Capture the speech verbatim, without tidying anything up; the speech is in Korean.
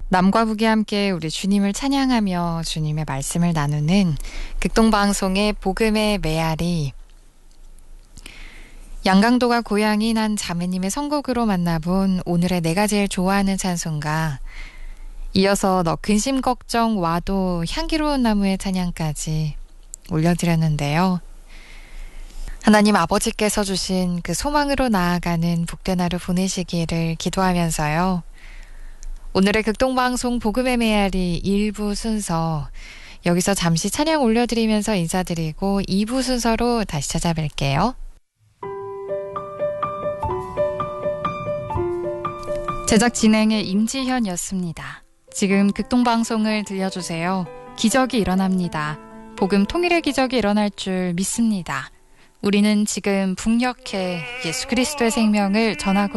남과 북이 함께 우리 주님을 찬양하며 주님의 말씀을 나누는 극동방송의 복음의 메아리. 양강도가 고향인 한 자매님의 선곡으로 만나본 오늘의 내가 제일 좋아하는 찬송가, 이어서 너 근심 걱정 와도 향기로운 나무의 찬양까지 올려드렸는데요. 하나님 아버지께서 주신 그 소망으로 나아가는 복된 하루 보내시기를 기도하면서요. 오늘의 극동방송 복음의 메아리 일 부 순서 여기서 잠시 찬양 올려드리면서 인사드리고 이 부 순서로 다시 찾아뵐게요. 제작 진행의 임지현이었습니다. 지금 극동방송을 들려주세요. 기적이 일어납니다. 복음 통일의 기적이 일어날 줄 믿습니다. 우리는 지금 북녘에 예수 그리스도의 생명을 전하고